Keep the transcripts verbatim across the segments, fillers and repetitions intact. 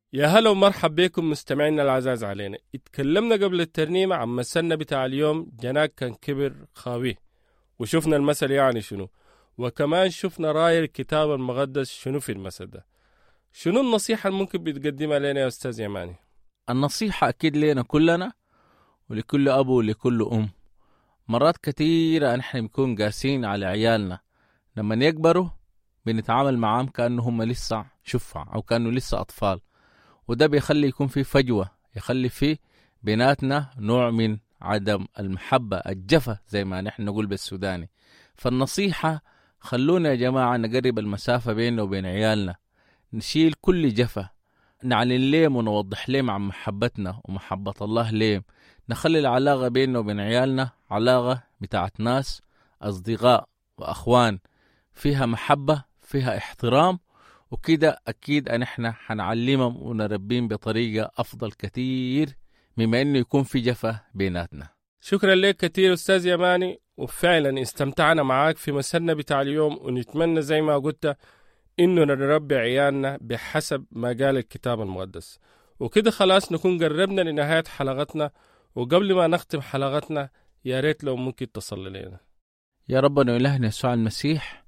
يا هلا ومرحب بكم مستمعينا العزاز علينا. اتكلمنا قبل الترنيمة عن مثلنا بتاع اليوم، جناك كان كبر خاويه، وشفنا المثل يعني شنو، وكمان شفنا راي الكتاب المقدس شنو في المثل ده. شنو النصيحة اللي ممكن بتقدمها لنا يا أستاذ يماني؟ النصيحة أكيد لنا كلنا ولكل أبو ولكل أم. مرات كثيرة نحن بنكون قاسين على عيالنا، لما يكبروا بنتعامل معهم كأنه هم لسه شفع أو كأنه لسه أطفال، وده بيخلي يكون في فجوة، يخلي في بيناتنا نوع من عدم المحبة، الجفة زي ما نحن نقول بالسوداني. فالنصيحة خلونا يا جماعة نقرب المسافة بيننا وبين عيالنا، نشيل كل جفة، نعلن لهم ونوضح لهم عن محبتنا ومحبة الله لهم. نخلي العلاقة بيننا وبين عيالنا علاقة بتاعت ناس أصدقاء وأخوان، فيها محبة فيها احترام، وكده أكيد أن احنا حنعلمهم ونربيهم بطريقة أفضل كتير مما أنه يكون في جفة بيناتنا. شكرا لك كتير أستاذ يماني، وفعلا استمتعنا معاك في مثلنا بتاع اليوم، ونتمنى زي ما قلت إنه نربي عيالنا بحسب ما قال الكتاب المقدس. وكده خلاص نكون قربنا لنهاية حلقتنا، وقبل ما نختم حلقتنا يا ريت لو ممكن تصلي لنا. يا ربنا وإلهنا يسوع المسيح،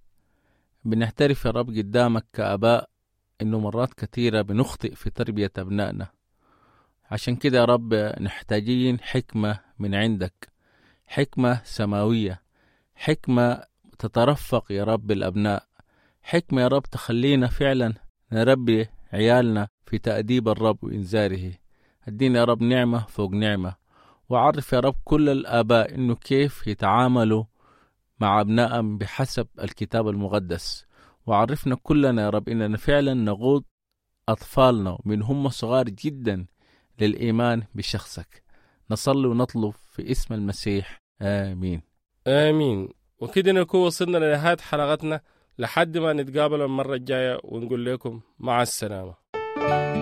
بنعترف يا رب قدامك كآباء إنه مرات كثيرة بنخطئ في تربية أبنائنا، عشان كده يا رب نحتاجين حكمة من عندك، حكمة سماوية، حكمة تترفق يا رب الأبناء، حكمة يا رب تخلينا فعلا نربي عيالنا في تأديب الرب وإنذاره. ادينا يا رب نعمة فوق نعمة، وعرف يا رب كل الآباء إنه كيف يتعاملوا مع أبنائهم بحسب الكتاب المقدس، وعرفنا كلنا يا رب إننا فعلا نقود أطفالنا من هم صغار جدا للإيمان بشخصك. نصلي ونطلب في اسم المسيح، آمين آمين. وكده نكون وصلنا لنهاية حلقتنا، لحد ما نتقابل المرة الجاية ونقول لكم مع السلامة.